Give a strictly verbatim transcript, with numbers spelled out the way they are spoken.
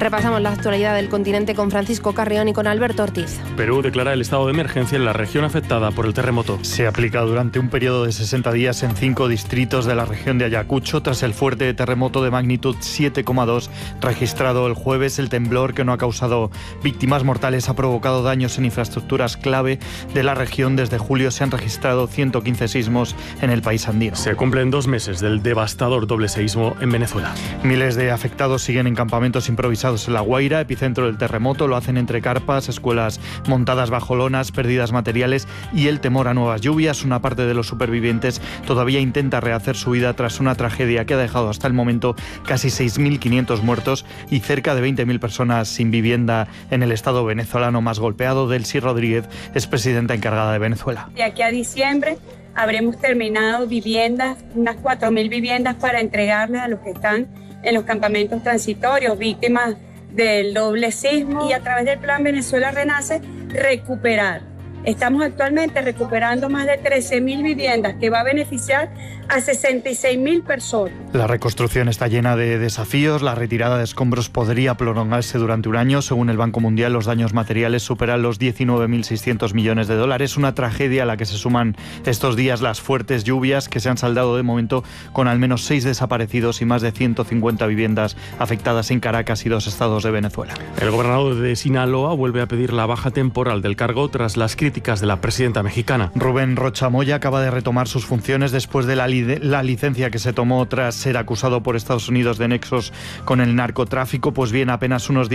Repasamos la actualidad del continente con Francisco Carrión y con Alberto Ortiz. Perú declara el estado de emergencia en la región afectada por el terremoto. Se aplica durante un periodo de sesenta días en cinco distritos de la región de Ayacucho tras el fuerte terremoto de magnitud siete coma dos registrado el jueves. El temblor, que no ha causado víctimas mortales, ha provocado daños en infraestructuras clave de la región. Desde julio se han registrado ciento quince sismos en el país andino. Se cumplen dos meses del devastador doble seísmo en Venezuela. Miles de afectados siguen en campamentos improvisados en La Guaira, epicentro del terremoto. Lo hacen entre carpas, escuelas montadas bajo lonas, pérdidas materiales y el temor a nuevas lluvias. Una parte de los supervivientes todavía intenta rehacer su vida tras una tragedia que ha dejado hasta el momento casi seis mil quinientos muertos y cerca de veinte mil personas sin vivienda en el estado venezolano más golpeado. Delcy Rodríguez es presidenta encargada de Venezuela. De aquí a diciembre habremos terminado viviendas, unas cuatro mil viviendas para entregarles a los que están en los campamentos transitorios, víctimas del doble sismo, y a través del Plan Venezuela Renace, recuperar. Estamos actualmente recuperando más de trece mil viviendas que va a beneficiar a sesenta y seis mil personas. La reconstrucción está llena de desafíos. La retirada de escombros podría prolongarse durante un año. Según el Banco Mundial, los daños materiales superan los diecinueve mil seiscientos millones de dólares. Una tragedia a la que se suman estos días las fuertes lluvias, que se han saldado de momento con al menos seis desaparecidos y más de ciento cincuenta viviendas afectadas en Caracas y dos estados de Venezuela. El gobernador de Sinaloa vuelve a pedir la baja temporal del cargo tras las críticas de la presidenta mexicana. Rubén Rocha Moya acaba de retomar sus funciones después de la, li- la licencia que se tomó tras ser acusado por Estados Unidos de nexos con el narcotráfico. Pues bien, apenas unos días